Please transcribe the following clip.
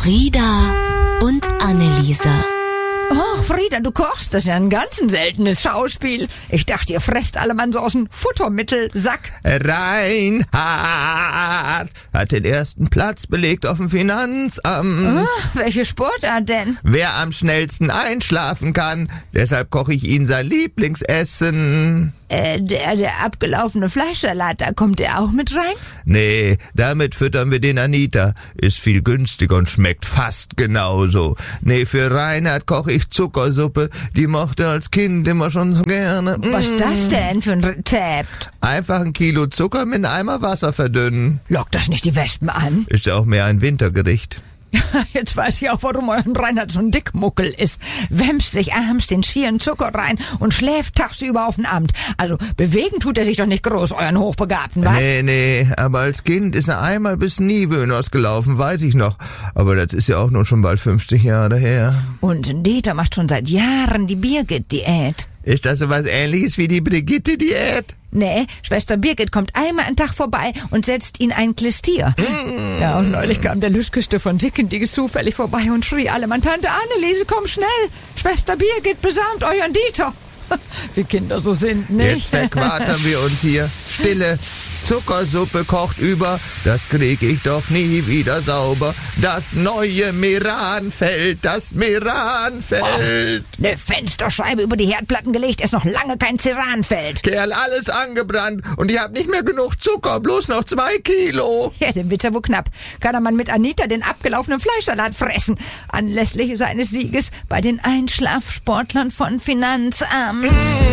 Frieda und Anneliese. Och, Frieda, du kochst, das ist ja ein ganz seltenes Schauspiel. Ich dachte, ihr fresst alle Mann so aus dem Futtermittelsack. Reinhard hat den ersten Platz belegt auf dem Finanzamt. Welche Sportart denn? Wer am schnellsten einschlafen kann, deshalb koche ich ihn sein Lieblingsessen. Der abgelaufene Fleischsalat, da kommt der auch mit rein? Nee, damit füttern wir den Anita. Ist viel günstiger und schmeckt fast genauso. Nee, für Reinhard koche ich Zuckersuppe. Die mochte er als Kind immer schon so gerne. Was ist das denn für ein Rezept? Einfach 1 Kilo Zucker mit einem Eimer Wasser verdünnen. Lockt das nicht die Wespen an? Ist ja auch mehr ein Wintergericht. Jetzt weiß ich auch, warum euer Reinhard so ein Dickmuckel ist. Wämst sich abends den schieren Zucker rein und schläft tagsüber auf dem Amt. Also bewegen tut er sich doch nicht groß, euren Hochbegabten, was? Nee, aber als Kind ist er einmal bis Niewöhners gelaufen, weiß ich noch. Aber das ist ja auch nun schon bald 50 Jahre her. Und Dieter macht schon seit Jahren die Birgit-Diät. Ist das so was Ähnliches wie die Brigitte-Diät? Nee, Schwester Birgit kommt einmal einen Tag vorbei und setzt ihn ein Klistier. Ja, und neulich kam der Lüskeste von Sickendiges zufällig vorbei und schrie alle, Mann, Tante Anneliese, komm schnell, Schwester Birgit besamt euren Dieter. Wie Kinder so sind, nicht? Jetzt verquartern wir uns hier. Stille. Zuckersuppe kocht über, das krieg ich doch nie wieder sauber. Das neue Meranfeld, das Meranfeld. Eine Fensterscheibe über die Herdplatten gelegt, ist noch lange kein Ceranfeld. Kerl, alles angebrannt und ich hab nicht mehr genug Zucker, bloß noch 2 Kilo. Ja, dem wird's ja wohl knapp. Kann er man mit Anita den abgelaufenen Fleischsalat fressen, anlässlich seines Sieges bei den Einschlafsportlern von Finanzamt.